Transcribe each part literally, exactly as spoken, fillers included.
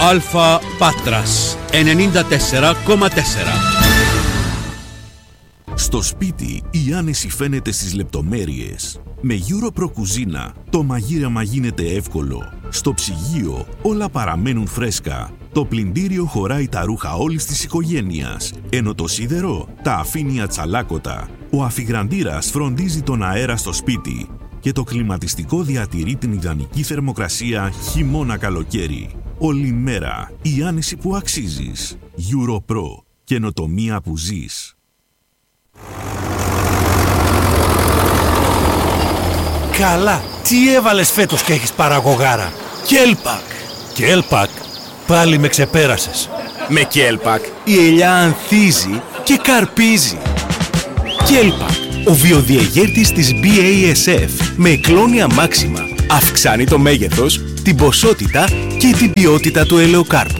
Αλφα Πάτρας ενενήντα τέσσερα κόμμα τέσσερα. Στο σπίτι η άνεση φαίνεται στις λεπτομέρειες. Με EuroPro κουζίνα το μαγείρεμα γίνεται εύκολο. Στο ψυγείο όλα παραμένουν φρέσκα. Το πλυντήριο χωράει τα ρούχα όλης της οικογένειας, ενώ το σίδερο τα αφήνει ατσαλάκωτα. Ο αφιγραντήρας φροντίζει τον αέρα στο σπίτι και το κλιματιστικό διατηρεί την ιδανική θερμοκρασία χειμώνα-καλοκαίρι. Όλη μέρα η άνεση που αξίζεις. EuroPro. Καινοτομία που ζεις. Καλά, τι έβαλες φέτος και έχεις παραγωγάρα? Κέλπακ. Κέλπακ, πάλι με ξεπέρασες. Με Κέλπακ η ελιά ανθίζει και καρπίζει. Κέλπακ, ο βιοδιεγέρτης της μπι έι ες εφ με εκλόνια μάξιμα. Αυξάνει το μέγεθος, την ποσότητα και την ποιότητα του ελαιοκάρπου.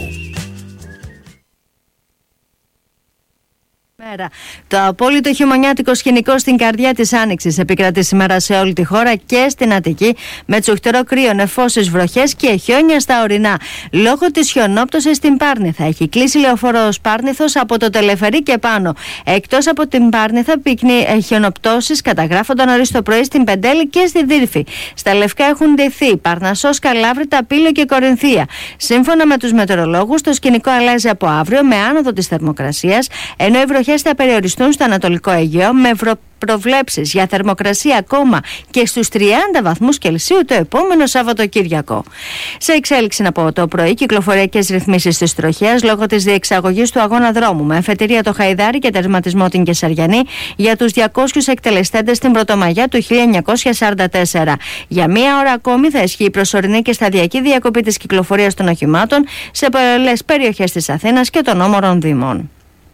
Το απόλυτο χειμωνιάτικο σκηνικό στην καρδιά της Άνοιξης επικρατεί σήμερα σε όλη τη χώρα και στην Αττική, με τσουχτερό κρύο, νεφώσεις, βροχές και χιόνια στα ορεινά. Λόγω της χιονόπτωσης στην Πάρνηθα έχει κλείσει λεωφόρος Πάρνηθος από το Τελεφερή και πάνω. Εκτός από την Πάρνηθα, πυκνοί χιονοπτώσεις καταγράφονταν νωρίς το πρωί στην Πεντέλη και στη Δύρφη. Στα Λευκά έχουν ντυθεί Παρνασσός, Καλάβρη, Ταπήλιο και Κορινθία. Σύμφωνα με τους μετεωρολόγους, το σκηνικό αλλάζει από αύριο με άνοδο της θερμοκρασίας, ενώ οι βροχές θα περιοριστούν στο Ανατολικό Αιγαίο, με προβλέψεις για θερμοκρασία ακόμα και στους τριάντα βαθμούς Κελσίου το επόμενο Σαββατοκύριακο. Σε εξέλιξη από το πρωί, κυκλοφοριακές ρυθμίσεις της τροχέας λόγω της διεξαγωγής του αγώνα δρόμου, με αφετηρία το Χαϊδάρι και τερματισμό την Κεσαριανή για τους διακόσιους εκτελεστέντες στην Πρωτομαγιά του χίλια εννιακόσια σαράντα τέσσερα. Για μία ώρα ακόμη θα ισχύει προσωρινή και σταδιακή διακοπή της κυκλοφορίας των οχημάτων σε πολλές περιοχές της Αθήνας και των όμορων δήμων.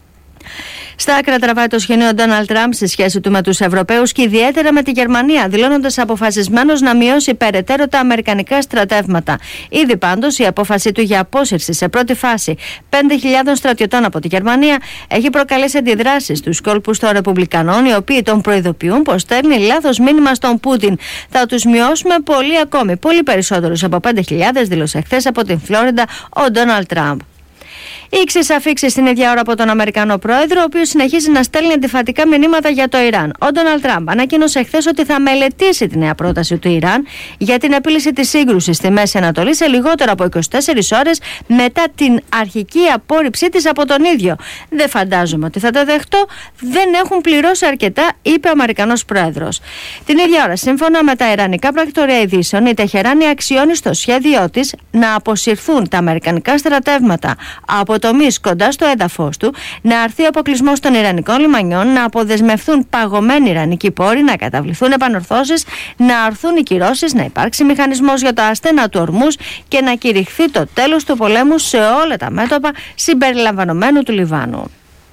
Στα άκρα τραβάει το σχοινί ο Ντόναλντ Τραμπ στη σχέση του με τους Ευρωπαίους και ιδιαίτερα με τη Γερμανία, δηλώνοντας αποφασισμένος να μειώσει περαιτέρω τα αμερικανικά στρατεύματα. Ήδη πάντως η απόφαση του για απόσυρση σε πρώτη φάση πέντε χιλιάδων στρατιωτών από τη Γερμανία έχει προκαλέσει αντιδράσεις στους κόλπους των Ρεπουμπλικανών, οι οποίοι τον προειδοποιούν πως στέλνει λάθος μήνυμα στον Πούτιν. Θα τους μειώσουμε πολύ ακόμη, πολύ περισσότερους από πέντε χιλιάδες, δήλωσε χθες από την Φλόριντα ο Ντόναλντ Τραμπ. Ήξες αφήξεις την ίδια ώρα από τον Αμερικανό πρόεδρο, ο οποίος συνεχίζει να στέλνει αντιφατικά μηνύματα για το Ιράν. Ο Ντόναλντ Τραμπ ανακοίνωσε χθες ότι θα μελετήσει τη νέα πρόταση του Ιράν για την επίλυση της σύγκρουσης στη Μέση Ανατολή σε λιγότερο από είκοσι τέσσερις ώρες μετά την αρχική απόρριψή της από τον ίδιο. Δεν φαντάζομαι ότι θα το δεχτώ, δεν έχουν πληρώσει αρκετά, είπε ο Αμερικανός πρόεδρος. Την ίδια ώρα, σύμφωνα με τα ιρανικά πρακτορία ειδήσεων, η Τεχεράνη αξιώνει στο σχέδιό της να αποσυρθούν τα αμερικανικά στρατεύματα από τομείς κοντά στο έδαφος του, να αρθεί ο αποκλεισμός των Ιρανικών λιμανιών, να αποδεσμευθούν παγωμένοι Ιρανικοί πόροι, να καταβληθούν επανορθώσεις, να αρθούν οι κυρώσεις, να υπάρξει μηχανισμός για το αστένα του ορμούς και να κηρυχθεί το τέλος του πολέμου σε όλα τα μέτωπα συμπεριλαμβανομένου του Λιβάνου.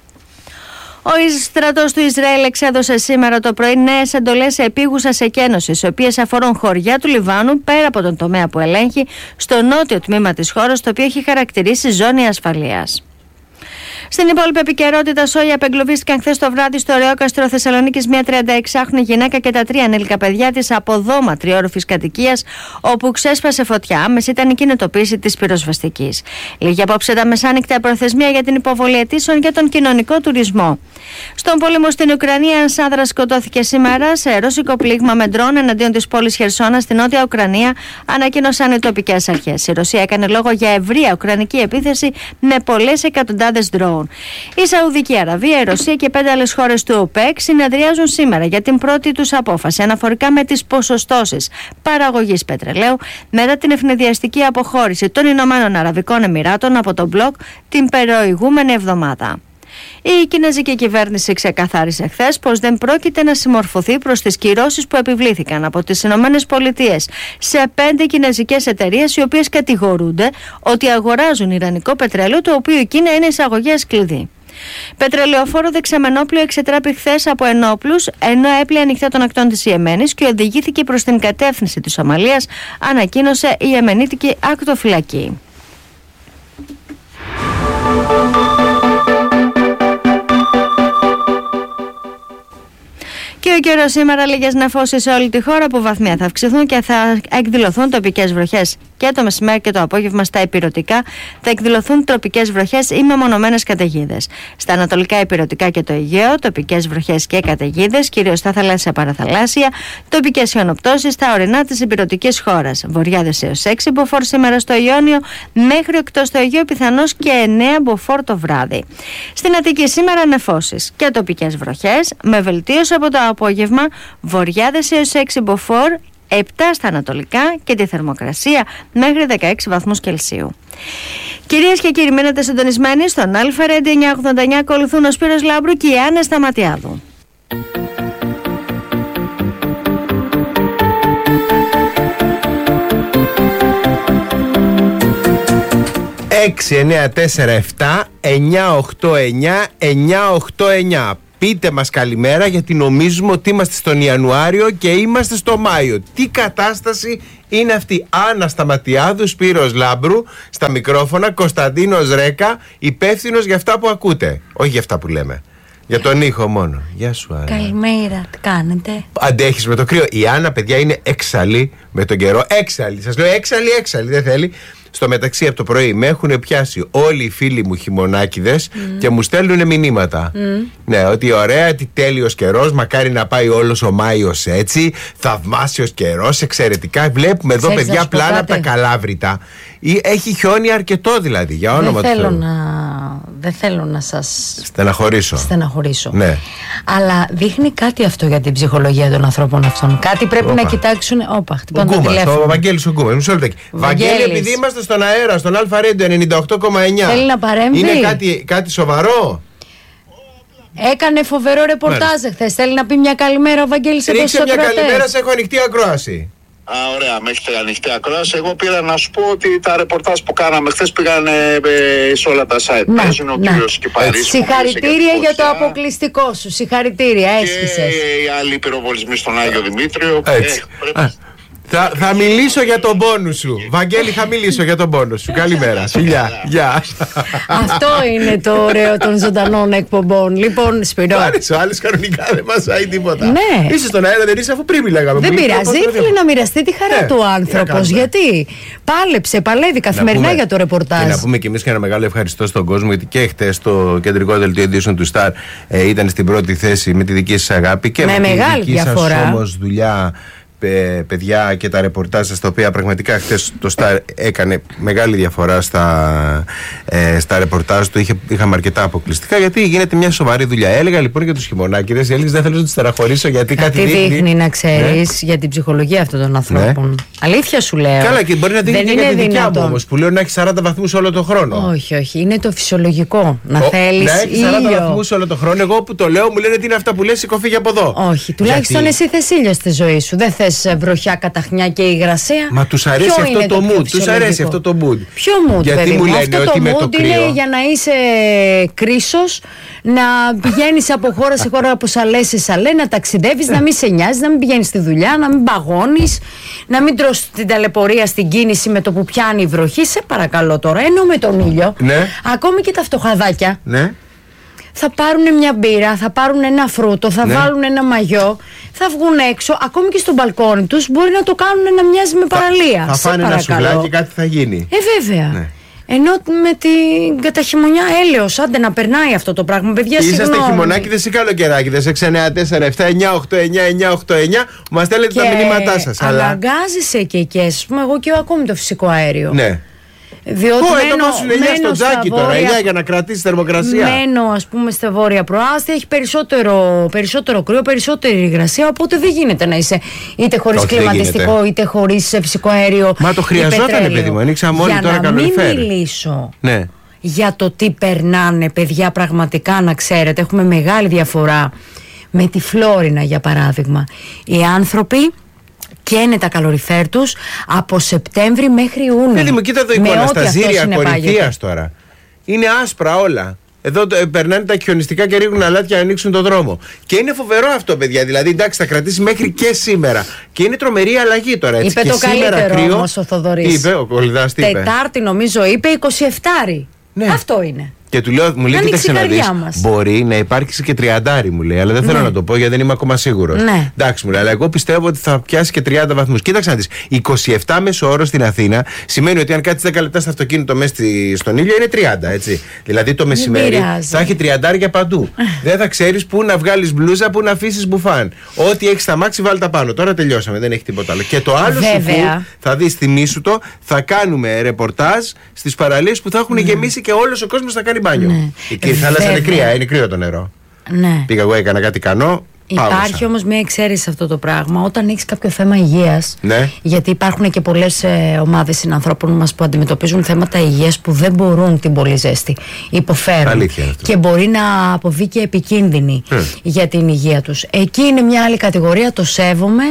Ο στρατός του Ισραήλ εξέδωσε σήμερα το πρωί νέες εντολές επίγουσας εκένωσης, οι οποίες αφορούν χωριά του Λιβάνου πέρα από τον τομέα που ελέγχει στο νότιο τμήμα της χώρας, το οποίο έχει χαρακτηρίσει ζώνη ασφαλείας. Στην υπόλοιπη επικαιρότητα, σόγια απεγκλωβίστηκαν χθες το βράδυ στο Ρεόκαστρο Θεσσαλονίκης μια τριανταεξάχρονη γυναίκα και τα τρία ανήλικα παιδιά της από δώμα τριόροφης κατοικίας, όπου ξέσπασε φωτιά. Άμεση ήταν η κινητοποίηση της πυροσβεστικής. Λίγη απόψε τα μεσάνυχτα προθεσμία για την υποβολή αιτήσεων για τον κοινωνικό τουρισμό. Στον πόλεμο στην Ουκρανία, ένας άνδρας σκοτώθηκε σήμερα σε ρώσικο πλήγμα με ντρόν εναντίον της πόλης Χερσόνα στη νότια Ουκρανία, ανακοίνωσαν οι τοπικές αρχές. Η Ρωσία έκανε λόγο για ευρεία ουκρανική επίθεση με πολλές εκατοντάδες ντρόν. Η Σαουδική Αραβία, η Ρωσία και πέντε άλλες χώρες του ΟΠΕΚ συνεδριάζουν σήμερα για την πρώτη τους απόφαση αναφορικά με τις ποσοστώσεις παραγωγής πετρελαίου μετά την ευνηδιαστική αποχώρηση των Ηνωμένων Αραβικών Εμιράτων από τον μπλοκ την προηγούμενη εβδομάδα. Η κινέζικη κυβέρνηση ξεκαθάρισε χθες πως δεν πρόκειται να συμμορφωθεί προς τις κυρώσεις που επιβλήθηκαν από τις Ηνωμένες Πολιτείες σε πέντε κινέζικες εταιρείες, οι οποίες κατηγορούνται ότι αγοράζουν ιρανικό πετρέλαιο, το οποίο η Κίνα είναι εισαγωγέας κλειδί. Πετρελαιοφόρο δεξαμενόπλοιο εξετράπη χθες από ενόπλους, ενώ έπλεε ανοιχτά των ακτών της Ιεμένης και οδηγήθηκε προς την κατεύθυνση της Σομαλίας, ανακοίνωσε η Ιεμενίτικη ακτοφυλακή. Και ο καιρός σήμερα, λίγες νεφώσεις σε όλη τη χώρα που βαθμία θα αυξηθούν και θα εκδηλωθούν τοπικές βροχές. Και το μεσημέρι και το απόγευμα στα ηπειρωτικά θα εκδηλωθούν τροπικές βροχές ή μεμονωμένες καταιγίδες. Στα ανατολικά ηπειρωτικά και το Αιγαίο, τοπικές βροχές και καταιγίδες, κυρίως στα θαλάσσια παραθαλάσσια, τοπικές χιονοπτώσεις στα ορεινά της ηπειρωτικής χώρας. Βοριάδες έως έξι μποφόρ σήμερα στο Ιόνιο, μέχρι οκτώ στο Αιγαίο, πιθανώς και εννέα μποφόρ το βράδυ. Στην Αττική σήμερα νεφώσεις και τοπικές βροχές, με βελτίωση από το απόγευμα, βοριάδες έως έξι μποφόρ, επτά στα ανατολικά και τη θερμοκρασία μέχρι δεκαέξι βαθμούς Κελσίου. Κυρίες και κύριοι, μείνετε συντονισμένοι στον Αλφα Radio εννιακόσια ογδόντα εννιά. Ακολουθούν ο Σπύρος Λάμπρου και η Άννα Σταματιάδου. έξι εννιά τέσσερα επτά εννιά οκτώ εννιά εννιά οκτώ εννιά. Πείτε μας καλημέρα, γιατί νομίζουμε ότι είμαστε στον Ιανουάριο και είμαστε στο Μάιο. Τι κατάσταση είναι αυτή? Άννα Σταματιάδου, Σπύρος Λάμπρου στα μικρόφωνα, Κωνσταντίνος Ρέκα, υπεύθυνος για αυτά που ακούτε. Όχι για αυτά που λέμε. Για τον ήχο μόνο. Γεια σου, Άννα. Καλημέρα, τι κάνετε? Αντέχεις με το κρύο? Η Άννα, παιδιά, είναι έξαλλη με τον καιρό. Έξαλλη. Σας λέω έξαλλη, έξαλλη. Δεν θέλει. Στο μεταξύ, από το πρωί με έχουν πιάσει όλοι οι φίλοι μου χειμωνάκηδες mm. και μου στέλνουν μηνύματα. Mm. Ναι, ότι ωραία, τι τέλειος καιρός, μακάρι να πάει όλος ο Μάιος έτσι. Θαυμάσιος καιρός, εξαιρετικά. Βλέπουμε εδώ, Ξέρεις, παιδιά, πλάνα από τα Καλάβρητα. Έχει χιόνι αρκετό, δηλαδή, για όνομα του Θεού. Να... Δεν θέλω να σας στεναχωρήσω. στεναχωρήσω. Ναι. Αλλά δείχνει κάτι αυτό για την ψυχολογία των ανθρώπων αυτών. Κάτι πρέπει Οπα. να κοιτάξουν. Όπα, χτυπάνε το τηλέφωνο. Ο Βαγγέλης ο Γκούμας. Μισό λεπτάκι. Βαγγέλη, επειδή είμαστε στον αέρα, στον Αλφα Radio ενενήντα οκτώ κόμμα εννιά. Θέλει να παρέμβει. Είναι κάτι, κάτι σοβαρό? Έκανε φοβερό ρεπορτάζ χθες. Θέλει να πει μια καλημέρα ο Βαγγέλης εδώ στους ακροατές. Ρίξε μια καλημέρα, σε έχω ανοιχτή ακρόαση. Α, ωραία, με έχετε ανοιχτή ακρόαση. Εγώ πήρα να σου πω ότι τα ρεπορτάζ που κάναμε χθες πήγαν ε, σε όλα τα site. Να, Παίζουν ο να. κύριος Κυπαρής. Συγχαρητήρια για το αποκλειστικό σου. Συγχαρητήρια, έσχισες. Και οι άλλοι πυροβολισμοί στον Άγιο Δημήτριο. Έτσι. Ε, πρέπει... Θα, θα μιλήσω για τον πόνου σου. Βαγγέλη, θα μιλήσω για τον πόνο σου. Καλημέρα. Φιλιά. Γεια. Αυτό είναι το ωραίο των ζωντανών εκπομπών. Λοιπόν, Σπυρό. Άρεσε, ο άλλος κανονικά δεν μασάει τίποτα. Ναι. Είσαι στον αέρα, δεν είσαι, αφού πριν μιλάγαμε. Δεν πειράζει. Ήθελε να μοιραστεί τη χαρά του άνθρωπος. Γιατί πάλεψε, παλεύει καθημερινά για το ρεπορτάζ. Και να πούμε κι εμείς και ένα μεγάλο ευχαριστώ στον κόσμο, γιατί και χτες το κεντρικό δελτίο ειδήσεων του Star ε, ήταν στην πρώτη θέση με τη δική σας αγάπη και με, με τη δική σας όμως δουλειά. Παιδιά, και τα ρεπορτάζ σας, τα οποία πραγματικά χθες το Star έκανε μεγάλη διαφορά στα, ε, στα ρεπορτάζ του. Είχε, είχαμε αρκετά αποκλειστικά, γιατί γίνεται μια σοβαρή δουλειά. Έλεγα λοιπόν για τους χειμωνάκηδες, έλεγες δεν θέλω να τους στεναχωρήσω, γιατί κάτι, κάτι δείχνει, δείχνει να ξέρεις, ναι, για την ψυχολογία αυτών των ανθρώπων. Ναι. Αλήθεια σου λέω. Καλά, και μπορεί να δείχνει και για τη δικιά μου όμως, που λέω να έχει σαράντα βαθμούς όλο το χρόνο. Όχι, όχι, είναι το φυσιολογικό. Να θέλεις να έχει σαράντα βαθμούς όλο το χρόνο. Εγώ που το λέω, μου λένε τι είναι αυτά που λες, σηκωφίγε από εδώ. Όχι, τουλάχιστον εσύ θες ήλιο στη ζωή σου. Δεν θες βροχιά, καταχνιά και υγρασία. Μα τους αρέσει αυτό το mood. Τους αρέσει αυτό το mood. Ποιο mood, γιατί παιδί μου λένε αυτό ότι το με το mood κρύο είναι για να είσαι κρίσος, να πηγαίνεις από χώρα σε χώρα, από σαλέ σε σαλέ, να ταξιδεύεις, να μην σε νοιάζει, να μην πηγαίνεις στη δουλειά, να μην παγώνεις, να μην τρως την ταλαιπωρία στην κίνηση με το που πιάνει η βροχή. Σε παρακαλώ τώρα, ενώ με τον ήλιο, ναι, ακόμη και τα φτωχαδάκια, ναι, θα πάρουν μια μπύρα, θα πάρουν ένα φρούτο, θα ναι, βάλουν ένα μαγιό, θα βγουν έξω, ακόμη και στο μπαλκόνι τους μπορεί να το κάνουν να μοιάζει με παραλία. Θα, θα φάνε ένα σουβλάκι και κάτι θα γίνει. Ε, βέβαια. Ναι. Ενώ με την καταχειμωνιά έλεος, άντε να περνάει αυτό το πράγμα, παιδιά. Είσαστε χειμωνάκηδες ή καλοκαιράκηδες? έξι εννιά τέσσερα επτά εννιά οκτώ εννιά εννιά οκτώ εννιά. Μας στέλνετε τα μηνύματά σας. Αναγκάζεσαι αλλά... και εκεί, ας πούμε, εγώ και ακόμη το φυσικό αέριο. Ναι. Διότι Ω, μένω, εδώ σου ελιά στο τζάκι τώρα, βόρεια, ελιά για να κρατήσει θερμοκρασία. Μένω, ας πούμε, στα βόρεια προάστια, έχει περισσότερο, περισσότερο κρύο, περισσότερη υγρασία. Οπότε δεν γίνεται να είσαι είτε χωρίς κλιματιστικό, είτε χωρίς φυσικό αέριο. Μα το χρειαζότανε, παιδί μου, ανοίξαμε όλοι τώρα καλοριφέρ. Για να μην μιλήσω ναι, για το τι περνάνε, παιδιά, πραγματικά να ξέρετε, έχουμε μεγάλη διαφορά με τη Φλόρινα, για παράδειγμα. Οι άνθρωποι καίνε τα καλοριφέρ τους από Σεπτέμβρη μέχρι Ιούνιο. Παιδί μου, κοίτα το εικόνα στα Ζήρια Κορινθίας τώρα. Είναι άσπρα όλα. Εδώ το, ε, περνάνε τα χιονιστικά και ρίχνουν αλάτια να ανοίξουν τον δρόμο. Και είναι φοβερό αυτό, παιδιά. Δηλαδή, εντάξει, θα κρατήσει μέχρι και σήμερα. Και είναι τρομερή αλλαγή τώρα. Έτσι. Είπε και το καλύτερο κρύο, όμως ο Θοδωρής. Είπε, ο Κολυδάς τι είπε? Τετάρτη, νομίζω, είπε είκοσι επτά. Ναι. Αυτό είναι. Και του λέω, μου λέει, κοίταξε να δεις, μπορεί να υπάρξει και τριαντάρι, μου λέει, αλλά δεν θέλω ναι. να το πω γιατί δεν είμαι ακόμα σίγουρος. Ναι. Εντάξει, μου λέει, αλλά εγώ πιστεύω ότι θα πιάσει και τριάντα βαθμούς. Κοίταξε να δεις, είκοσι επτά μέσο όρο στην Αθήνα σημαίνει ότι αν κάτσεις δέκα λεπτά στο αυτοκίνητο μέσα στον ήλιο είναι τριάντα, έτσι. Δηλαδή το μεσημέρι θα έχει τριαντάρια παντού. Δεν θα ξέρεις πού να βγάλεις μπλούζα, πού να αφήσεις μπουφάν. Ό,τι έχεις στα μάξι, βάλει τα πάνω. Τώρα τελειώσαμε, δεν έχει τίποτα άλλο. Και το άλλο σου που θα δεις, θυμήσου το, θα κάνουμε ρεπορτάζ στις παραλίες που θα έχουν ναι. γεμίσει και όλος ο κόσμος θα κάνει μπάνιο. Ναι. Εκεί η θάλασσα είναι κρύα, είναι κρύο το νερό. Ναι. Πήγα εγώ, έκανα κάτι κανό. Υπάρχει όμως μια εξαίρεση σε αυτό το πράγμα. Όταν έχεις κάποιο θέμα υγείας, ναι. γιατί υπάρχουν και πολλές ε, ομάδες συνανθρώπων μας που αντιμετωπίζουν θέματα υγείας που δεν μπορούν την πολύ ζέστη, υποφέρουν και μπορεί να αποβεί και επικίνδυνη mm. για την υγεία τους. Εκεί είναι μια άλλη κατηγορία, το σέβομαι.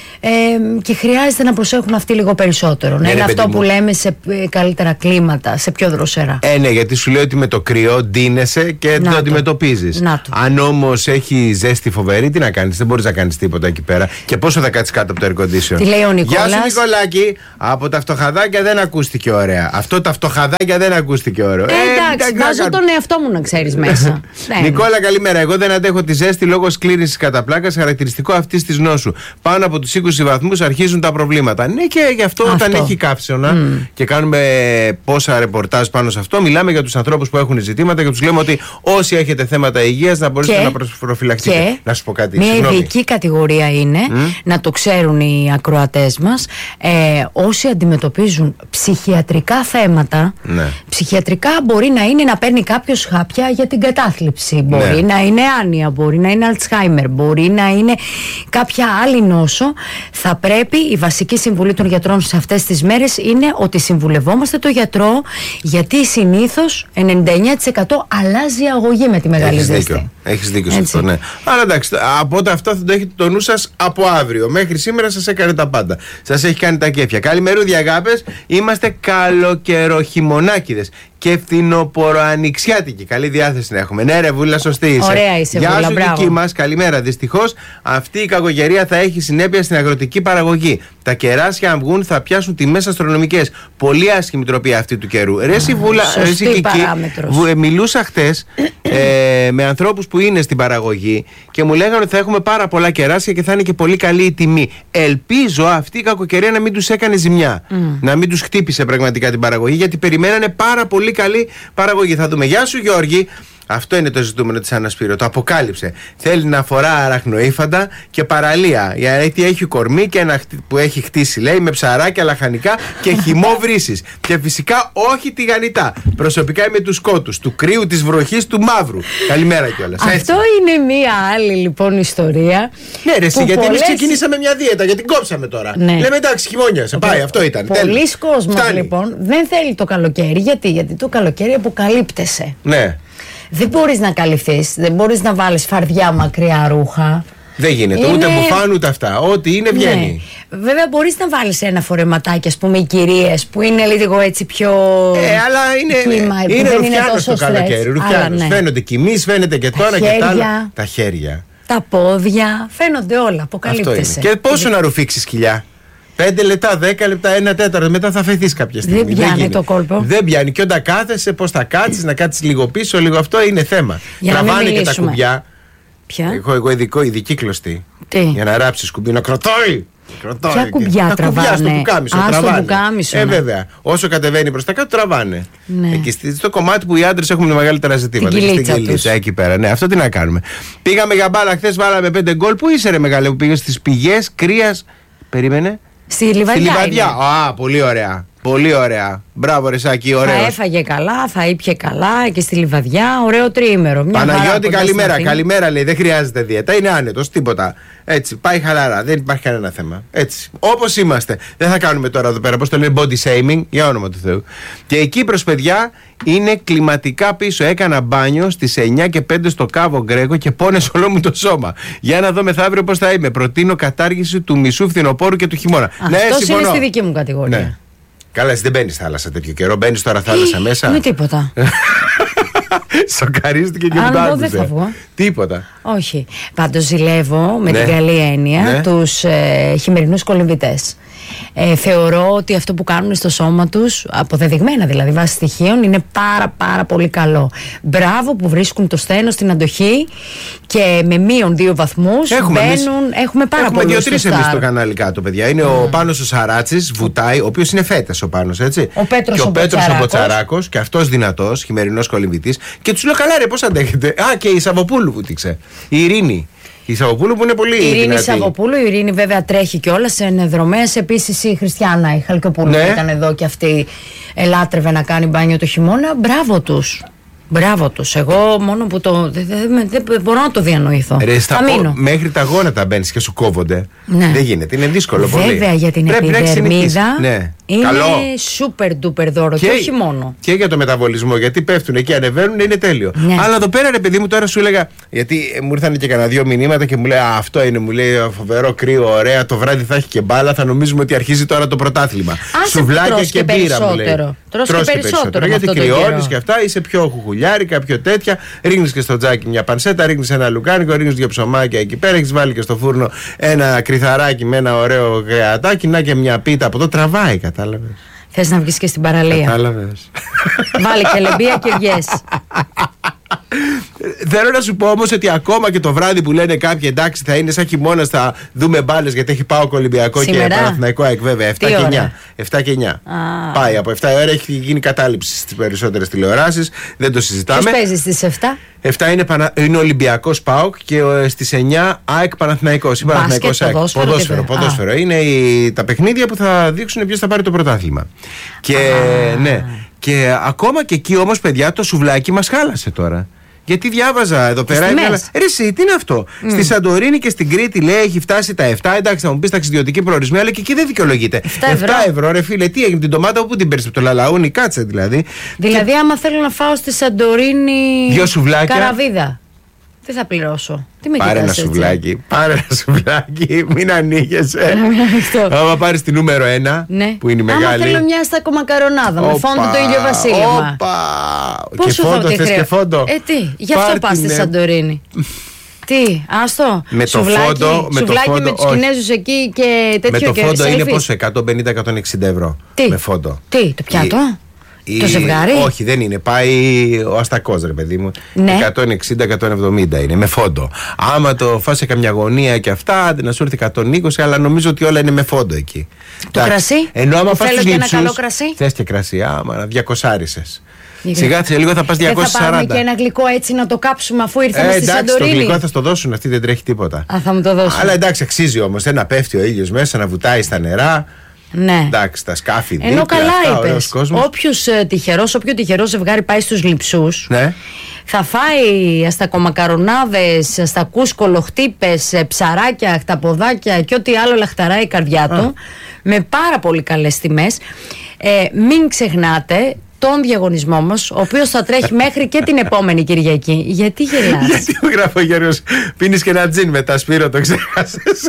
Ε, και χρειάζεται να προσέχουν αυτοί λίγο περισσότερο. Ναι, είναι αυτό που λέμε σε καλύτερα κλίματα, σε πιο δροσερά. Ε, ναι, γιατί σου λέω ότι με το κρυό ντύνεσαι και να το αντιμετωπίζεις. Αν όμως έχει ζέστη φοβερή, τι να κάνεις, δεν μπορείς να κάνεις τίποτα εκεί πέρα. Και πόσο θα κάτσεις κάτω από το air condition. Τι λέει ο Νικόλας. Γεια σου Νικολάκη, από τα φτωχαδάκια δεν ακούστηκε ωραία. Αυτό τα φτωχαδάκια δεν ακούστηκε ωραίο. Ε, εντάξει, βάζω τον εαυτό μου να ξέρεις μέσα. Νικόλα, καλημέρα. Εγώ δεν αντέχω τη ζέστη λόγω σκλήρυνσης κατά πλάκας, χαρακτηριστικό αυτής της νόσου. Πάνω από τους είκοσι βαθμούς αρχίζουν τα προβλήματα. Ναι, και γι' αυτό, αυτό. όταν έχει καύσωνα mm. και κάνουμε πόσα ρεπορτάζ πάνω σε αυτό, μιλάμε για τους ανθρώπους που έχουν ζητήματα και τους λέμε ότι όσοι έχετε θέματα υγείας να μπορείτε και, να προφυλακτείτε. Και να σου πω κάτι. Μια συγγνώμη. Ειδική κατηγορία είναι, mm. να το ξέρουν οι ακροατές μας, ε, όσοι αντιμετωπίζουν ψυχιατρικά θέματα. Ναι. Ψυχιατρικά μπορεί να είναι να παίρνει κάποιος χάπια για την κατάθλιψη. Μπορεί ναι. να είναι άνοια, μπορεί να είναι Αλτσχάιμερ, μπορεί να είναι κάποια άλλη νόσο. Θα πρέπει, η βασική συμβουλή των γιατρών σε αυτές τις μέρες είναι ότι συμβουλευόμαστε τον γιατρό, γιατί συνήθως ενενήντα εννέα τοις εκατό αλλάζει η αγωγή με τη μεγάλη Έχεις ζέστη. Δίκιο. Έχεις δίκιο σε αυτό, ναι. Αλλά εντάξει, από ό,τι αυτό θα το έχετε το νου σας από αύριο. Μέχρι σήμερα σας έκανε τα πάντα. Σας έχει κάνει τα κέφια. Καλημερούδια αγάπες. Είμαστε καλοκαιροχειμωνάκηδες και φθινοποροανοιξιάτικοι. Καλή διάθεση να έχουμε. Ναι, ρε Βούλα, σωστή είσαι. Ωραία είσαι, Γεια Βούλα, σου, δική μας. Καλημέρα. Δυστυχώς αυτή η κακοκαιρία θα έχει συνέπεια στην αγροτική παραγωγή. Τα κεράσια, αν βγουν, θα πιάσουν τιμές αστρονομικές. Πολύ άσχημη τροπή αυτή του καιρού. Ρε εσύ, Βούλα, ρε εσύ, Κική, μιλούσα χτες ε, με ανθρώπους που είναι στην παραγωγή και μου λέγανε ότι θα έχουμε πάρα πολλά κεράσια και θα είναι και πολύ καλή η τιμή. Ελπίζω αυτή η κακοκαιρία να μην τους έκανε ζημιά. Mm. Να μην τους χτύπησε πραγματικά την παραγωγή, γιατί περιμένανε πάρα πολύ καλή παραγωγή. Θα δούμε. Γεια σου, Γιώργη. Αυτό είναι το ζητούμενο της Ανασπύρου. Το αποκάλυψε. Θέλει να φορά αραχνοήφαντα και παραλία. Γιατί έχει κορμί και ένα που έχει χτίσει, λέει, με ψαράκια, λαχανικά και χυμό βρύσης. Και φυσικά όχι τηγανιτά. Προσωπικά είμαι του σκότους, του κρύου, της βροχής, του μαύρου. Καλημέρα κιόλας. Αυτό έτσι. Είναι μία άλλη λοιπόν ιστορία. Ναι, ρε, εσύ, γιατί πολλές... εμείς ξεκινήσαμε μια διέτα, γιατί κόψαμε τώρα. Ναι. Λέμε εντάξει, χειμώνιασε. Πάει, αυτό ήταν. Πολλοί κόσμος λοιπόν δεν θέλει το καλοκαίρι. Γιατί, γιατί το καλοκαίρι αποκαλύπτεσαι. Ναι. Δεν μπορείς να καλυφθείς, δεν μπορείς να βάλεις φαρδιά μακριά ρούχα. Δεν γίνεται, είναι... ούτε μπουφάν ούτε αυτά. Ό,τι είναι βγαίνει. Ναι. Βέβαια, μπορείς να βάλεις ένα φορεματάκι, ας πούμε, οι κυρίες που είναι λίγο έτσι πιο. Ε, αλλά είναι. Κύμα, είναι ρουφιάνος το καλοκαίρι. Ρουφιάνος. Ναι. Φαίνονται κοιμής, φαίνεται και τώρα και τα άλλα. Τα χέρια. Τα πόδια. Φαίνονται όλα. Αποκαλύπτεσαι. Και πόσο να ρουφήξεις κοιλιά. Πέντε λεπτά, δέκα λεπτά, ένα τέταρτο. Μετά θα φεθείς κάποια στιγμή. Δεν πιάνει δεν το κόλπο. Δεν πιάνει. Και όταν κάθεσαι, πώς θα κάτσεις, να κάτσεις λίγο πίσω, λίγο αυτό είναι θέμα. Για τραβάνε και τα κουμπιά. Ποια? Έχω εγώ ειδικό, ειδική κλωστή. Τι? Για να ράψεις κουμπί, να κρατάει. Ποια κουμπιά τα τραβάνε? Κουμπιά στο πουκάμισο. Α, τραβάνε. Στο πουκάμισο, ε, ναι. βέβαια. Όσο κατεβαίνει προς τα κάτω, τραβάνε. Ναι. Εκεί στο κομμάτι που οι άντρες έχουν τα μεγαλύτερα ζητήματα. Στην κυλίτσα εκεί πέρα. Ναι, αυτό τι να κάνουμε. Πήγαμε για μπάλα χθες, βάλαμε πέντε γκολ. Πού είσαι, ρε μεγάλε, που πήγες στις πηγές κρύας. Περίμενε. Στη Λιβαδιά. Στη Λιβαδιά. Α, πολύ ωραία. Πολύ ωραία. Μπράβο, ρε Σάκη, ωραίος. Θα έφαγε καλά, θα ήπιε καλά και στη Λιβαδιά. Ωραίο τριήμερο. Μια Παναγιώτη, καλημέρα. Καλημέρα, λέει. Δεν χρειάζεται δίαιτα. Είναι άνετος, τίποτα. Έτσι, πάει χαλαρά. Δεν υπάρχει κανένα θέμα. Έτσι. Όπως είμαστε. Δεν θα κάνουμε τώρα εδώ πέρα, πώς το λένε, body shaming, για όνομα του Θεού. Και εκεί προς παιδιά είναι κλιματικά πίσω. Έκανα μπάνιο στις εννιά και πέντε στο Κάβο Γκρέκο και πόνες όλο μου το σώμα. Για να δω μεθαύριο πώς θα είμαι. Προτείνω κατάργηση του μισού φθινοπόρου και του χειμώνα. Αυτό ναι, είναι στη δική μου κατηγορία. Ναι. Καλά, εσύ δεν μπαίνεις θάλασσα τέτοιο καιρό. Μπαίνεις τώρα θάλασσα μέσα. Με τίποτα. Σοκαρίστηκε και μετά. Αν δεν θα βγω. Τίποτα. Όχι. Πάντως ζηλεύω με Ναι. την καλή έννοια Ναι. τους ε, χειμερινούς κολυμβητές. Ε, θεωρώ ότι αυτό που κάνουν στο σώμα τους, αποδεδειγμένα δηλαδή βάσει στοιχείων, είναι πάρα πάρα πολύ καλό. Μπράβο που βρίσκουν το στένος στην αντοχή και με μείον δύο βαθμούς Έχουμε μπαίνουν. εμείς- Έχουμε πάρα Έχουμε πολλούς δύο-τρεις στο εμείς Star. στο κανάλι κάτω, παιδιά. Είναι ο Πάνος ο Σαράτσης, βουτάει, ο οποίος είναι φέτας ο Πάνος, έτσι. Ο Πέτρος και ο, ο Πέτρος ο Μποτσαράκος. Μποτσαράκος, και αυτός δυνατός, χειμερινός κολυμβητής. Και τους λέω, καλά, ρε, πώς αντέχετε. Α, και η Σαββοπούλου βούτυξε. Η Ειρήνη. Η Σαββοπούλου που είναι πολύ Η Ειρήνη δυνατή. Σαββοπούλου, η Ειρήνη βέβαια τρέχει κιόλα σε δρομές. Επίσης η Χριστιανά, η Χαλκιοπούλου Ναι. που ήταν εδώ και αυτή ελάτρευε να κάνει μπάνιο το χειμώνα. Μπράβο τους. Μπράβο τους. Εγώ μόνο που το. Δεν δε, δε, μπορώ να το διανοηθώ. Ρε, στα Θα πο- μείνω. μέχρι τα γόνατα μπαίνεις και σου κόβονται. Ναι. Δεν γίνεται. Είναι δύσκολο πολύ. Βέβαια για την Πρέπει να έχεις συνηθίσει. επιδερμίδα Ναι. είναι Καλό. super duper δώρο και, όχι μόνο. Και για το μεταβολισμό, γιατί πέφτουν εκεί, ανεβαίνουν, είναι τέλειο. Ναι. Αλλά εδώ πέρα, ρε παιδί μου, τώρα σου έλεγα. Γιατί ε, μου ήρθαν και κανένα δύο μηνύματα και μου λέει, α, αυτό είναι, μου λέει, φοβερό κρύο, ωραία, το βράδυ θα έχει και μπάλα, θα νομίζουμε ότι αρχίζει τώρα το πρωτάθλημα. Άσε, Σουβλάκια τρως και και μπύρα, μου λέει. περισσότερο. Τρως και περισσότερο με γιατί αυτό το κρυώνεις καιρό. και αυτά, είσαι πιο χουχουλιάρικα, πιο τέτοια. Ρίχνεις και στο τζάκι μια πανσέτα, ρίχνεις ένα λουκάνικο, ρίχνεις δύο ψωμάκια εκεί πέρα, έχεις βάλει και στο φούρνο ένα κρυθαράκι με ένα ωραίο κρεατάκι, να και μια πίτα από εδώ, τραβάει, κατάλαβες. Θες να βγεις και στην παραλία. Κατάλαβες. Βάλε και λεμπία και βγες. Θέλω να σου πω όμως ότι ακόμα και το βράδυ που λένε κάποιοι, εντάξει, θα είναι σαν χειμώνας, θα δούμε μπάλες γιατί έχει πάω Ολυμπιακό και Σήμερα? Παναθηναϊκό ΑΕΚ, βέβαια. εφτά Τι και ώρα? εννιά. εφτά και εννιά. Α. Πάει από εφτά η ώρα, έχει γίνει κατάληψη στις περισσότερες τηλεοράσεις. Δεν το συζητάμε. Ποιος παίζει στις εφτά. εφτά είναι, Πανα... είναι Ολυμπιακός ΠΑΟΚ και ε, στις εννιά ΑΕΚ Παναθηναϊκός ή Παναθηναϊκός ΑΕΚ. ποδόσφαιρο Ποδόσφαιρο. και- ποδόσφαιρο. Είναι οι... τα παιχνίδια που θα δείξουν ποιος θα πάρει το πρωτάθλημα. Και ναι. Και ακόμα και εκεί όμως, παιδιά, το σουβλάκι μας χάλασε τώρα. Γιατί διάβαζα εδώ πέρα. τιμές. έβγαλα- Ρε εσύ, τι είναι αυτό. Στη Σαντορίνη και στην Κρήτη λέει έχει φτάσει τα εφτά. Εντάξει, θα μου πει ταξιδιωτική προορισμοί, αλλά και εκεί δεν δικαιολογείται. εφτά ευρώ. εφτά ευρώ, ρε φίλε, τι έγινε την ντομάτα, πού την παίρνει από το λαλαούνι, κάτσε δηλαδή. Δηλαδή, άμα θέλω να φάω στη Σαντορίνη. Δυο σουβλάκια. Καραβίδα. Τι θα πληρώσω. Τι με Πάρε κοιτάς ένα έτσι? σουβλάκι. Πάρε ένα σουβλάκι. Μην ανοίγεσαι. ανοιχτώ. Άμα πάρει την νούμερο ένα, Ναι. που είναι η μεγάλη. Άμα θέλω μια στα κομμακαρονάδα με Όπα, φόντο το ίδιο βασίλεμα. Όπα. Και Πόσο φόντο, θα θες και φόντο. Ε, τι, γι' αυτό Πάρ' πας στη την, ε, Σαντορίνη. Τι, άστο. Με το σουβλάκι, φόντο- με το σουβλάκι φόντο, με τους όχι. Κινέζους εκεί και τέτοιο. Με το και φόντο είναι selfie. πόσο, εκατόν πενήντα με εκατόν εξήντα ευρώ. Τι? Με φόντο. Τι, το πιάτο. Η- Το ζευγάρι. Όχι, δεν είναι. Πάει ο αστακός, ρε παιδί μου. Ναι. εκατόν εξήντα με εκατόν εβδομήντα είναι με φόντο. Άμα το φας σε καμιά γωνία και αυτά, άντε να σου έρθει εκατόν είκοσι, αλλά νομίζω ότι όλα είναι με φόντο εκεί. Το Εντάξει. κρασί? Ενώ άμα Που πας θέλω στους και ένα λειψούς, καλό κρασί. θες και κρασί, άμα διακοσάρισες. Για- Σιγά σε λίγο θα πας Δεν θα διακόσια πάρουμε σαράντα. και ένα γλυκό έτσι να το κάψουμε αφού ήρθαμε Ε, στη εντάξει, το Σαντορίνη. γλυκό θα στο δώσουν, αυτή δεν τρέχει τίποτα. Α, θα μου το δώσουν. Αλλά εντάξει, αξίζει όμως. Να πέφτει ο ήλιος μέσα, να βουτάει στα νερά. Ναι. Εντάξει, τα σκάφη δίπλα. Ενώ καλά αυτά, ωραίος είπες, κόσμος. όποιος ε, τυχερός, όποιο τυχερό ζευγάρι πάει στους λειψούς, Ναι. θα φάει αστακομακαρονάδες, αστακούς κολοχτύπες, ε, ψαράκια, χταποδάκια και ό,τι άλλο λαχταράει η καρδιά του, με πάρα πολύ καλές τιμές. Ε, μην ξεχνάτε τον διαγωνισμό μας, ο οποίος θα τρέχει μέχρι και την επόμενη Κυριακή. Γιατί γελάς? Γιατί μου γράφει ο Γιώργος, πίνεις και ένα τζιν μετά, Σπύρο, το ξέχασες.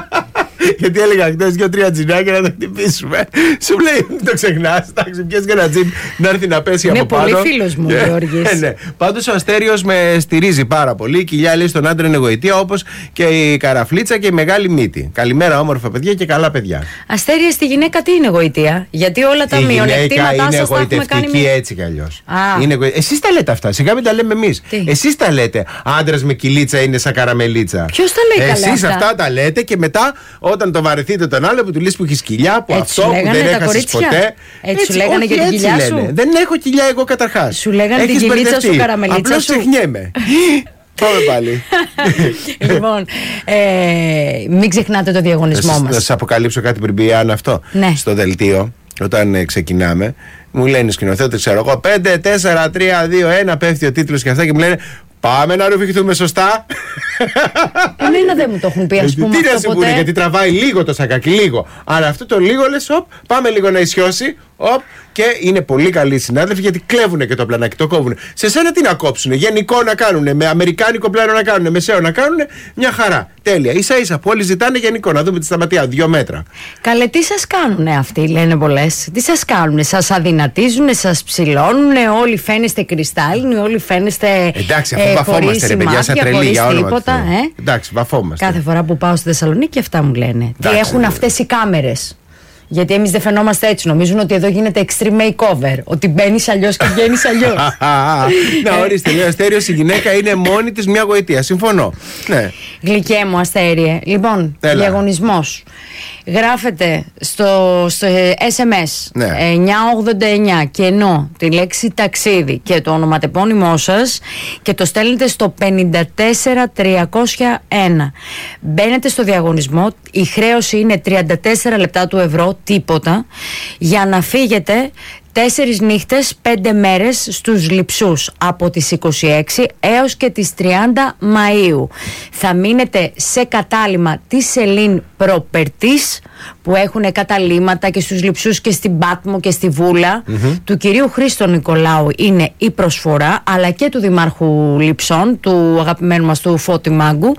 Γιατί έλεγα χτες δύο-τρία τζινάκια να το χτυπήσουμε. Σου λέει, μην το ξεχνάς. Εντάξει, πιες και ένα τζιν να έρθει να πέσει Είναι από πάνω. πολύ φίλος μου ο Και- Γιώργης. Ε, ναι. Πάντως ο Αστέριος με στηρίζει πάρα πολύ. Η κοιλιά λέει στον άντρα είναι γοητεία, όπως και η καραφλίτσα και η μεγάλη μύτη. Καλημέρα, όμορφα παιδιά και καλά παιδιά. Αστέρια, στη γυναίκα τι είναι γοητεία? Γιατί όλα τα Η γυναίκα μειονεκτήματά είναι σας τα έχουμε κάνει εγωιτευτική εμείς. έτσι κι αλλιώς. Α. Είναι εγω- Εσείς τα λέτε αυτά, σιγά μην τα λέμε εμείς. Τι? Εσείς τα λέτε. Άντρας με κυλίτσα είναι σαν καραμελίτσα. Ποιος τα λέει καλά Εσείς αυτά? αυτά τα λέτε και μετά όταν το βαρεθείτε τον άλλο που του λες που έχει κοιλιά, που Έτσι αυτό σου που λέγανε δεν τα έχασες κορίτσια? ποτέ. Έτσι σου λέγανε όχι, για την έτσι κοιλιά σου? λένε. Δεν έχω κοιλιά εγώ καταρχάς. Σου λέγανε την Έχεις κοιλίτσα μπερδευτεί. σου, καραμελίτσα Απλώς σου. ξεχνιέμαι. Πάμε πάλι. Λοιπόν, ε, μην ξεχνάτε το διαγωνισμό Θα μας. σας αποκαλύψω κάτι πριν πει η Άννα αυτό. Ναι. Στο δελτίο, όταν ε, ξεκινάμε, μου λένε οι σκηνοθέτες, ξέρω εγώ, πέντε, τέσσερα, τρία, δύο, ένα, πέφτει ο τίτλος και αυτά και μου λένε πάμε να ρουφιχτούμε σωστά. Εμένα δεν μου το έχουν πει, ας πούμε, Τι να αυτό σου πούνε, ποτέ. γιατί τραβάει λίγο το σακάκι, λίγο. Αλλά αυτό το λίγο λες, οπ, πάμε λίγο να ισιώσει, οπ, και είναι πολύ καλοί συνάδελφοι γιατί κλέβουν και το πλανάκι, το κόβουν. Σε σένα τι να κόψουν, γενικό να κάνουν, με αμερικάνικο πλάνο να κάνουν, μεσαίο να κάνουν, μια χαρά. Τέλεια. Ίσα ίσα που όλοι ζητάνε γενικό, να δούμε τη σταματιά, δύο μέτρα. Καλέ, τι σας κάνουνε αυτοί, λένε πολλές. Τι σας κάνουνε, σας αδυνατίζουνε, σας ψηλώνουνε, όλοι φαίνεστε κρυστάλλινοι, όλοι φαίνεστε Εντάξει, αφού βαφόμαστε, ρε παιδιά, σαν τρελή για όνομα του Θεού. Ε? Εντάξει, βαφόμαστε. Κάθε φορά που πάω στη Θεσσαλονίκη, αυτά μου λένε. Τι έχουν αυτές οι κάμερες. Γιατί εμείς δεν φαινόμαστε έτσι. Νομίζουν ότι εδώ γίνεται extreme makeover. Ότι μπαίνεις αλλιώς και βγαίνεις αλλιώς. Να ορίστε, λέει ο Αστέριος, η γυναίκα είναι μόνη της μια γοητεία. Συμφωνώ. Ναι. Γλυκέ μου, Αστέριε. Λοιπόν, διαγωνισμός. Γράφετε στο, στο ες εμ ες ναι. εννιά ογδόντα εννιά κενό τη λέξη ταξίδι και το ονοματεπώνυμό σας και το στέλνετε στο πενήντα τέσσερα τριακόσια ένα. Μπαίνετε στο διαγωνισμό. Η χρέωση είναι τριάντα τέσσερα λεπτά του ευρώ, τίποτα, για να φύγετε τέσσερις νύχτες, πέντε μέρες στους Λειψούς από τις είκοσι έξι έως και τις τριάντα Μαΐου. Θα μείνετε σε κατάλημα της Σελήν Προπερτής, που έχουν καταλήμματα και στους Λειψούς και στην Πάτμο και στη Βούλα. Mm-hmm. Του κυρίου Χρήστο Νικολάου είναι η προσφορά, αλλά και του Δημάρχου Λειψών, του αγαπημένου μας του Φώτη Μάγκου.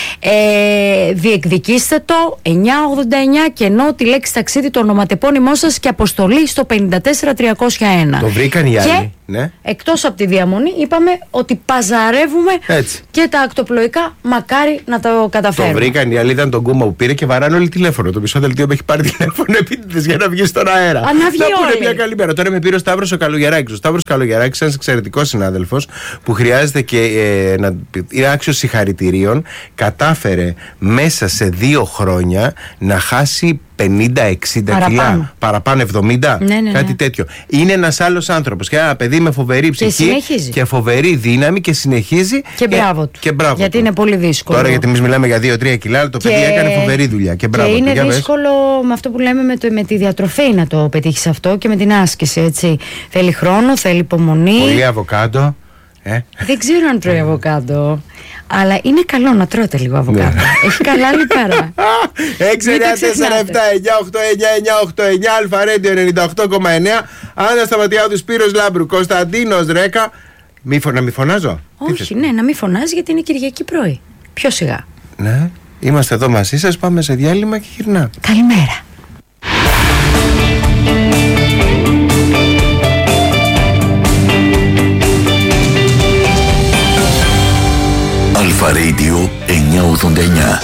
Ε, διεκδικήστε το εννιά ογδόντα εννιά κενό τη λέξη ταξίδι, το ονοματεπώνυμό σας και αποστολή στο πενήντα τέσσερα τριακόσια ένα. Το βρήκαν οι άλλοι. Και ναι. εκτός από τη διαμονή είπαμε ότι παζαρεύουμε έτσι. Και τα ακτοπλοϊκά, μακάρι να το καταφέρουμε. Το βρήκαν οι άλλοι, ήταν τον Κούμα που πήρε και βαράνε όλοι τηλέφωνο. Το μισό δελτίο με έχει πάρει τηλέφωνο επίτηδες για να βγει στον αέρα. Α, να βγει να πούνε όλοι. μια καλημέρα. Τώρα με πήρε ο Σταύρος ο Καλογεράκης. Ο Σταύρος Καλογεράκης, ένας εξαιρετικός συνάδελφος που χρειάζεται και ε, να, είναι άξιος συγχαρητηρίων. Κατάφερε μέσα σε δύο χρόνια να χάσει πενήντα εξήντα κιλά. Παραπάνω εβδομήντα. Ναι, ναι, ναι. Κάτι τέτοιο. Είναι ένας άλλος άνθρωπος και ένα παιδί με φοβερή ψυχή και, και φοβερή δύναμη και συνεχίζει. Και μπράβο του. Και μπράβο γιατί του. είναι πολύ δύσκολο. Τώρα, γιατί εμείς μιλάμε για δύο τρία κιλά, αλλά το και... παιδί έκανε φοβερή δουλειά. Και, μπράβο και του. είναι Για δύσκολο πες. με αυτό που λέμε με, το, με τη διατροφή να το πετύχεις αυτό και με την άσκηση. Έτσι. Θέλει χρόνο, θέλει υπομονή. Πολύ αβοκάντο. Ε. Δεν ξέρω αν τρώει αβοκάντο. Αλλά είναι καλό να τρώτε λίγο αβοκάντο. Έχει καλά λιπαρά. έξι εννιά τέσσερα επτά εννιά οκτώ εννιά εννιά οκτώ εννιά Αλφα Ρέντιο ενενήντα οκτώ κόμμα εννιά. Άννα Σταματιάδου, Σπύρος Λάμπρου, Κωνσταντίνος Ρέκα. Μη, φω, να μην φωνάζω. Όχι, ναι, να μην φωνάζει γιατί είναι Κυριακή πρωί. Πιο σιγά. Ναι, είμαστε εδώ μαζί σας. Πάμε σε διάλειμμα και γυρνάμε. Καλημέρα. Αλφα Radio εννιά ογδόντα εννιά.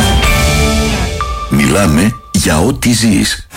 Μιλάμε για ό,τι ζεις.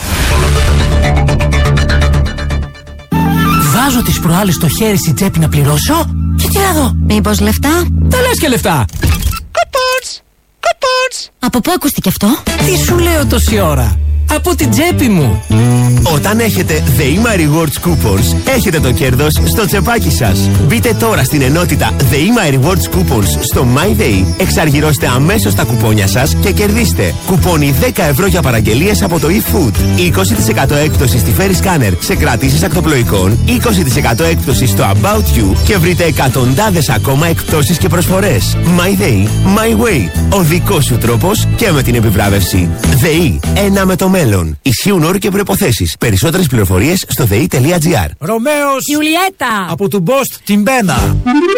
Βάζω τις προάλλες το χέρι στην τσέπη να πληρώσω και τι να δω. Μήπως λεφτά? Δεν λες και λεφτά. Κουπόνς! Κουπόνς! Από πού ακούστηκε αυτό? Τι σου λέω τόση ώρα? Από την τσέπη μου. Όταν έχετε ΔΕΗΜΑ Rewards Coupons, έχετε το κέρδος στο τσεπάκι σας. Μπείτε τώρα στην ενότητα ΔΕΗΜΑ Rewards Coupons στο MyDay, εξαργυρώστε αμέσως τα κουπόνια σας και κερδίστε κουπόνι δέκα ευρώ για παραγγελίες από το eFood, είκοσι τοις εκατό έκπτωση στη Ferry Scanner σε κρατήσεις ακτοπλοϊκών, είκοσι τοις εκατό έκπτωση στο About You και βρείτε εκατοντάδες ακόμα εκπτώσεις και προσφορές. MyDay, My Way. Ο δικός σου τρόπος και με την επιβράβευση. ΔΕΗ, ένα με το μέλλον. Ισχύουν όροι και προϋποθέσεις. Περισσότερες πληροφορίες στο δε ι τελεία τζι άρ. Ρωμαίος Ιουλιέτα από του Μπόστ την Μπένα.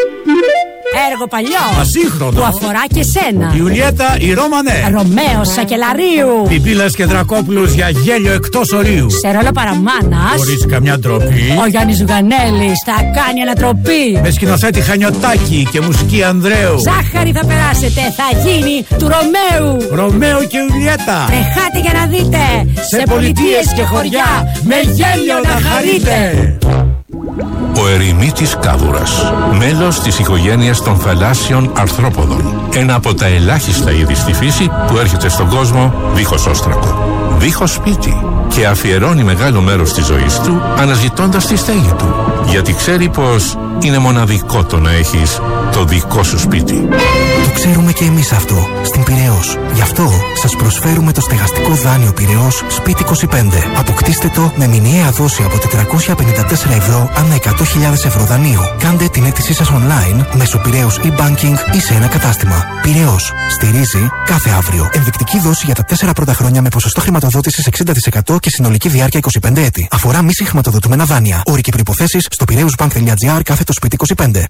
Έργο παλιό Ασύγχρονο που αφορά και σένα. Ιουλιέτα η Ρώμανέ. Ρωμαίος Σακελαρίου. Πιπίλας και Δρακόπουλος για γέλιο εκτός ορίου. Σε ρόλο παραμάνας Χωρίς καμιά ντροπή. ο Γιάννης Ζουγανέλης θα κάνει ανατροπή. Με σκηνοθέτη Χανιωτάκη και μουσική Ανδρέου. Ζάχαρη θα περάσετε, θα γίνει του Ρωμαίου. Ρωμαίο και Ιουλιέτα. Τρεχάτε για να δείτε Σε πολιτείες και χωριά με γέλιο να χαρείτε. Ο ερημίτης κάδουρας, μέλος της οικογένειας των θαλάσσιων αρθρόποδων. Ένα από τα ελάχιστα είδη στη φύση που έρχεται στον κόσμο δίχως όστρακο, δίχως σπίτι και αφιερώνει μεγάλο μέρος της ζωής του αναζητώντας τη στέγη του. Γιατί ξέρει πως είναι μοναδικό το να έχεις το δικό σου σπίτι. Το ξέρουμε και εμείς αυτό στην Πειραιώς. Γι' αυτό σας προσφέρουμε το στεγαστικό δάνειο Πειραιώς Σπίτι είκοσι πέντε. Αποκτήστε το με μηνιαία δόση από τετρακόσια πενήντα τέσσερα ευρώ ανά εκατό χιλιάδες ευρώ δανείου. Κάντε την αίτησή σας online μέσω Πειραιώς e-banking ή σε ένα κατάστημα. Πειραιώς. Στηρίζει κάθε αύριο. Ενδεικτική δόση για τα τέσσερα πρώτα χρόνια με ποσοστό χρηματοδότησης εξήντα τοις εκατό και συνολική διάρκεια είκοσι πέντε έτη. Αφορά μη συγχρηματοδοτούμενα δάνεια. Όροι και προϋποθέσεις στο πειραιούσbank τελεία τζι άρ κάθετο σπίτι είκοσι πέντε.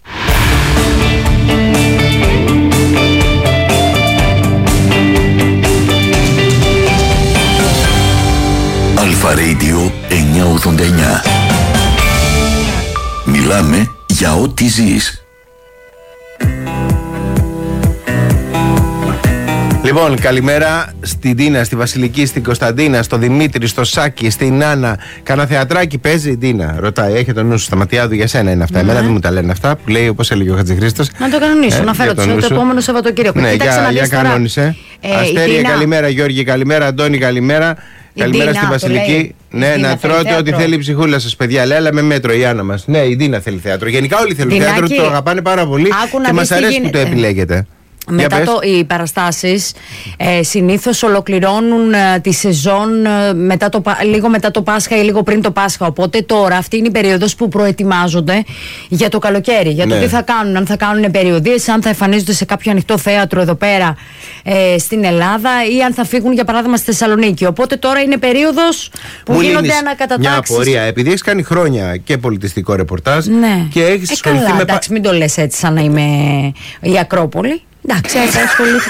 Αλφα Radio εννιά ογδόντα εννιά. Μιλάμε για ό,τι ζεις. Λοιπόν, καλημέρα στην Τίνα, στη Βασιλική, στην Κωνσταντίνα, στο Δημήτρη, στο Σάκη, στην Άννα. Κάνα θεατράκι παίζει η Τίνα. Ρωτάει, έχει τον νου σου, Σταματιάδου, για σένα είναι αυτά. Mm-hmm. Εμένα δεν μου τα λένε αυτά που λέει, όπως έλεγε ο Χατζηχρήστος. Να το κανονίσω, ε, να φέρω το, το επόμενο Σαββατοκύριακο. Ναι, για, για κανόνισε. Ε, Αστέρια, Τίνα... καλημέρα Γιώργη, καλημέρα Αντώνη, καλημέρα. Η καλημέρα Τίνα, στη Βασιλική. Ναι, να τρώτε ό,τι θέλει η ψυχούλα σας, παιδιά. Λέμε με μέτρο η Άννα μας. Ναι, η Τίνα θέλει θέατρο. Γενικά όλοι θέλουν Τινάκι, θέατρο, το αγαπάνε πάρα πολύ και μας αρέσει που το επιλέγετε. Μετά το, οι παραστάσεις ε, συνήθως ολοκληρώνουν ε, τη σεζόν ε, μετά το, λίγο μετά το Πάσχα ή λίγο πριν το Πάσχα. Οπότε τώρα αυτή είναι η περίοδος που προετοιμάζονται για το καλοκαίρι. Για το ναι. τι θα κάνουν, αν θα κάνουν περιοδίες, αν θα εμφανίζονται σε κάποιο ανοιχτό θέατρο εδώ πέρα ε, στην Ελλάδα ή αν θα φύγουν για παράδειγμα στη Θεσσαλονίκη. Οπότε τώρα είναι περίοδος που Μου γίνονται ανακατατάξεις. Μια απορία, επειδή έχεις κάνει χρόνια και πολιτιστικό ρεπορτάζ ναι. και έχεις ε, ασχοληθεί καλά, με. Εντάξει, μην το λες έτσι σαν να είμαι η Ακρόπολη. Εντάξει, έτσι ασχολήθηκα.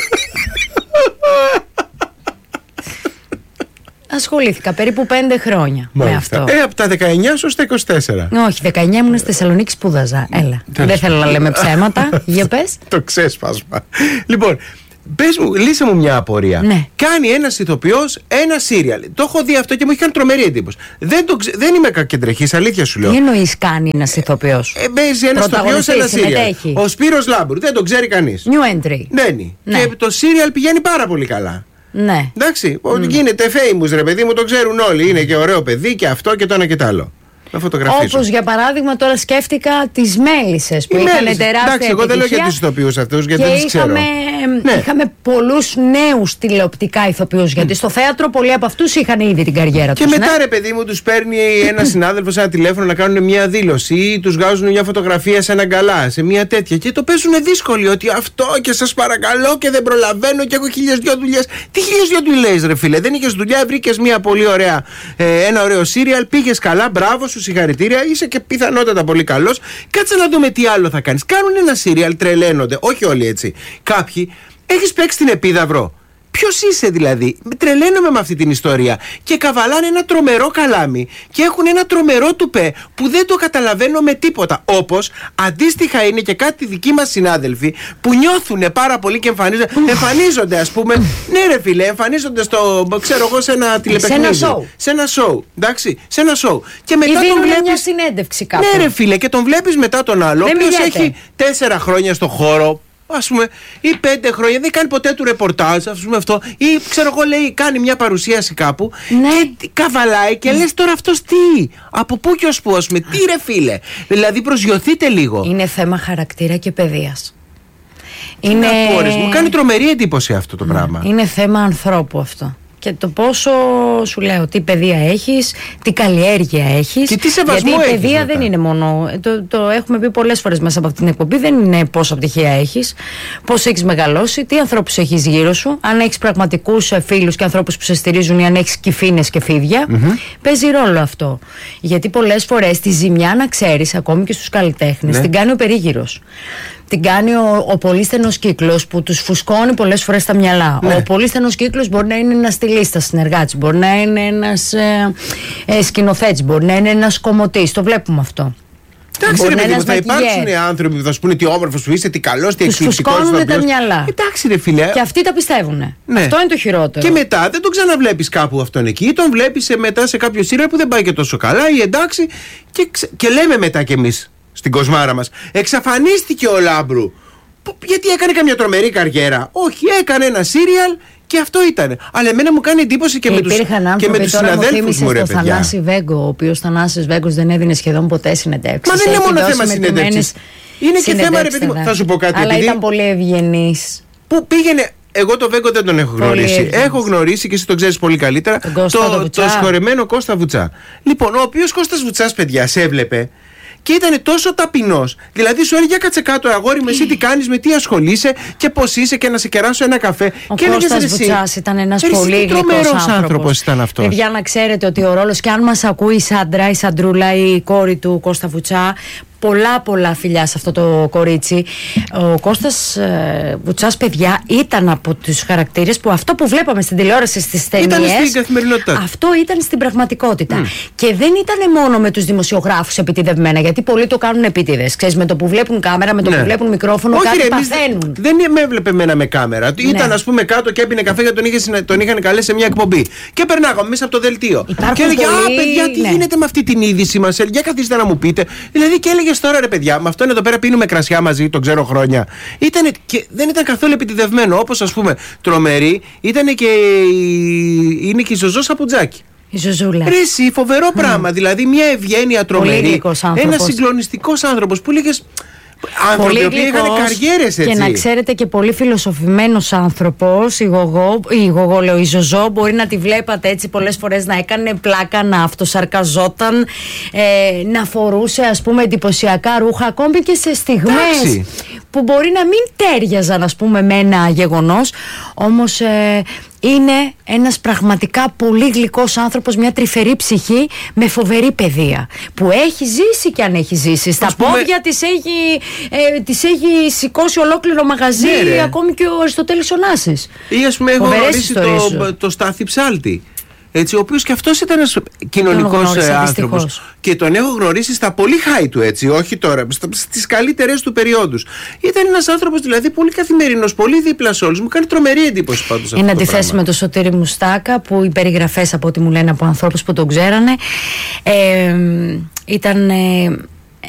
Ασχολήθηκα περίπου πέντε χρόνια Μάλιστα. με αυτό. Ε, από τα δεκαεννιά σου στα είκοσι τέσσερα. Όχι, δεκαεννιά ήμουν στη Θεσσαλονίκη, σπούδαζα. Έλα. Δεν θέλω να λέμε ψέματα. Για πες. Το ξέσπασμα. Λοιπόν, πες μου, λύσε μου μια απορία. Ναι. Κάνει ένας ηθοποιός ένα σύριαλ. Το έχω δει αυτό και μου έχει κάνει τρομερή εντύπωση. Δεν, το ξε... δεν είμαι κακεντρεχής, αλήθεια σου λέω. Τι εννοείς κάνει ένας ηθοποιός? Ε, παίζει ένας ηθοποιός ένα σύριαλ. Ο Σπύρος Λάμπρου, δεν τον ξέρει κανείς. New entry. Μπαίνει. Ναι. Και το σύριαλ πηγαίνει πάρα πολύ καλά. Ναι. Εντάξει, mm. γίνεται famous ρε παιδί μου, το ξέρουν όλοι. Είναι και ωραίο παιδί και αυτό και το ένα και το άλλο. Όπως για παράδειγμα τώρα σκέφτηκα τις Μέλισσες που είχαν τεράστια Εντάξει, εγώ δεν λέω για τους ηθοποιούς αυτούς γιατί δεν τις ξέρω. Ναι. Είχαμε πολλούς νέους τηλεοπτικά ηθοποιούς γιατί στο θέατρο πολλοί από αυτούς είχαν ήδη την καριέρα τους. Και μετά ναι. ρε παιδί μου τους παίρνει ένα συνάδελφος ένα τηλέφωνο να κάνουν μια δήλωση ή τους βγάζουν μια φωτογραφία σε ένα γκαλά, σε μια τέτοια και το παίζουν δύσκολοι ότι αυτό και σας παρακαλώ και δεν προλαβαίνω και έχω χίλιες δυο δουλειές. Τι χίλιες δυο δουλειές ρε φίλε, δεν είχες δουλειά, βρήκες μια πολύ ωραία, ε, ένα ωραίο σύριαλ, πήγες καλά, μπράβο σου. Συγχαρητήρια, είσαι και πιθανότατα πολύ καλός. Κάτσε να δούμε τι άλλο θα κάνεις. Κάνουν ένα σύριαλ, τρελαίνονται. Όχι όλοι έτσι. Κάποιοι, έχεις παίξει την Επίδαυρο. Ποιος είσαι δηλαδή? Τρελαίνομαι με αυτή την ιστορία. Και καβαλάνε ένα τρομερό καλάμι και έχουν ένα τρομερό τουπέ που δεν το καταλαβαίνω με τίποτα. Όπως αντίστοιχα είναι και κάτι δικοί μας συνάδελφοι που νιώθουν πάρα πολύ και εμφανίζονται. εμφανίζονται, ας πούμε. Ναι, ρε φίλε, εμφανίζονται στο, ξέρω εγώ, σε ένα τηλεπαιχνίδι. Σε ένα show. Σε ένα show. Εντάξει, σε ένα show. Και μετά ή τον βλέπεις. Μια συνέντευξη κάπου. Ναι, ρε φίλε, και τον βλέπεις μετά τον άλλο. Ο οποίος έχει τέσσερα χρόνια στο χώρο. Ας πούμε, ή πέντε χρόνια, δεν κάνει ποτέ του ρεπορτάζ, ας πούμε αυτό, ή ξέρω εγώ, λέει, κάνει μια παρουσίαση κάπου ναι. και καβαλάει και λες τώρα αυτός τι, από πού και ως πού, ας πούμε, τι ρε φίλε. Δηλαδή προσγειωθείτε λίγο. Είναι θέμα χαρακτήρα και παιδείας. Είναι... Πόρες, μου κάνει τρομερή εντύπωση αυτό το ναι. πράγμα. Είναι θέμα ανθρώπου αυτό. Και το πόσο σου λέω, τι παιδεία έχεις, τι καλλιέργεια έχεις. Και τι σεβασμό γιατί η έχεις παιδεία μετά. Δεν είναι μόνο. Το, το έχουμε πει πολλές φορές μέσα από αυτή την εκπομπή. Δεν είναι πόσα πτυχία έχεις, πώς έχεις μεγαλώσει, τι ανθρώπους έχεις γύρω σου. Αν έχεις πραγματικούς φίλους και ανθρώπους που σε στηρίζουν ή αν έχεις κυφήνες και φίδια. Mm-hmm. Παίζει ρόλο αυτό. Γιατί πολλές φορές τη ζημιά, να ξέρεις, ακόμη και στους καλλιτέχνες, ναι. την κάνει ο περίγυρος. Την κάνει ο, ο πολύ στενός κύκλος που τους φουσκώνει πολλές φορές τα μυαλά. Ναι. Ο πολύ στενός κύκλος μπορεί να είναι ένας στυλίστας συνεργάτης, μπορεί να είναι ένας ε, ε, σκηνοθέτης, μπορεί να είναι ένας κομμωτής. Το βλέπουμε αυτό. Εντάξει, ρε παιδί μου, θα υπάρξουν άνθρωποι που θα σου πούνε τι όμορφος που είσαι, τι καλός, τι εκπληκτικός. Τους φουσκώνουν τα μυαλά. Εντάξει, ρε φίλε. Και αυτοί τα πιστεύουν. Ναι. Αυτό είναι το χειρότερο. Και μετά δεν τον ξαναβλέπεις κάπου αυτόν εκεί, ή τον βλέπεις μετά σε κάποιο σύριαλ που δεν πάει και τόσο καλά, ή εντάξει. Και, ξε... και λέμε μετά κι εμείς στην κοσμάρα μας, εξαφανίστηκε ο Λάμπρου. Γιατί έκανε καμιά τρομερή καριέρα? Όχι, έκανε ένα σύριαλ και αυτό ήταν. Αλλά εμένα μου κάνει εντύπωση και, και με τους, και με τους συναδέλφους μου, ρε παιδιά. Υπήρχαν Θανάση Βέγκο, ο οποίος Θανάσης Βέγκος δεν έδινε σχεδόν ποτέ συνεντεύξεις. Μα δεν είναι μόνο θέμα συνεντεύξεις. Είναι και θέμα, ρε παιδί μου, θα σου πω κάτι. Αλλά ήταν πολύ ευγενής. Πού πήγαινε? Εγώ το Βέγκο δεν τον έχω γνωρίσει. Έχω γνωρίσει και εσύ τον ξέρεις πολύ καλύτερα. Το, το σχορεμένο Κώστα Βουτσά. Λοιπόν, ο οποίος Κώστας Βουτσάς, παιδιά, σε έβλεπε και ήταν τόσο ταπεινός. Δηλαδή σου έλεγε κάτσε κάτω, αγόρι μου, εσύ τι κάνεις, με τι ασχολείσαι και πώς είσαι και να σε κεράσω ένα καφέ. Ο και Κώστας Βουτσάς ήταν ένας πολύ γλυκός άνθρωπος. Ήταν αυτός. Παιδιά, να ξέρετε ότι ο ρόλος, και αν μας ακούει η Σάντρα, η Σαντρούλα, η κόρη του Κώστα Βουτσά, πολλά πολλά φιλιά σε αυτό το κορίτσι. Ο Κώστας ε, Βουτσάς, παιδιά, ήταν από τους χαρακτήρες που αυτό που βλέπαμε στην τηλεόραση στις ταινίες, ήταν στην καθημερινότητα. Αυτό ήταν στην πραγματικότητα. Mm. Και δεν ήταν μόνο με τους δημοσιογράφους επιτηδευμένα, γιατί πολλοί το κάνουν επίτηδες. Ξέρεις, με το που βλέπουν κάμερα, με το ναι. που βλέπουν μικρόφωνο, όχι, κάτι ρε, παθαίνουν. Δεν με έβλεπε εμένα με κάμερα. Ναι. Ήταν, ας πούμε, κάτω και έπινε καφέ γιατί τον, είχε, τον είχαν καλέσει σε μια εκπομπή. Και περνάγαμε μέσα από το δελτίο. Υπάρχουν και έλεγε: πολλοί... Α, παιδιά, τι ναι. γίνεται με αυτή την είδηση μας? Για καθίστε να μου πείτε. Δηλαδή, και έλεγε τώρα, ρε παιδιά, με αυτόν εδώ πέρα πίνουμε κρασιά μαζί, τον ξέρω χρόνια. Ήτανε, και δεν ήταν καθόλου επιτηδευμένο. Όπως, ας πούμε, τρομερή ήταν και η, είναι και η Ζωζό Σαπουτζάκη. Η Ζωζούλα. Ρε εσύ, φοβερό mm. πράγμα. Δηλαδή, μια ευγένεια τρομερή. Ένα συγκλονιστικός άνθρωπος που έλεγες. Άνθρωποι που είχαν καριέρες, έτσι. Και να ξέρετε, και πολύ φιλοσοφημένος άνθρωπος. Η Γογό, η Γογό λέω, η Ζωζό, μπορεί να τη βλέπατε έτσι πολλές φορές να έκανε πλάκα, να αυτοσαρκαζόταν, ε, να φορούσε, ας πούμε, εντυπωσιακά ρούχα, ακόμη και σε στιγμές Τάξη. που μπορεί να μην τέριαζαν, ας πούμε, με ένα γεγονός. Όμως ε, είναι ένας πραγματικά πολύ γλυκός άνθρωπος, μια τρυφερή ψυχή με φοβερή παιδεία, που έχει ζήσει και αν έχει ζήσει. Στα πούμε... πόδια της έχει, ε, της έχει σηκώσει ολόκληρο μαγαζί, ναι, ακόμη και ο Αριστοτέλης Ωνάσης. Ή, ας πούμε, έχω γνωρίσει το, το Στάθη Ψάλτη, έτσι, ο οποίος και αυτός ήταν ένας κοινωνικός άνθρωπος. Δυστυχώς. Και τον έχω γνωρίσει στα πολύ high του, έτσι, όχι τώρα, στις καλύτερες του περιόδους. Ήταν ένας άνθρωπος, δηλαδή, πολύ καθημερινός, πολύ δίπλα σε όλους. Μου κάνει τρομερή εντύπωση πάντως. Είναι αντιθέσει με τον Σωτήρη Μουστάκα, που οι περιγραφές από ό,τι μου λένε από ανθρώπους που τον ξέρανε, ε, ήταν... Ε,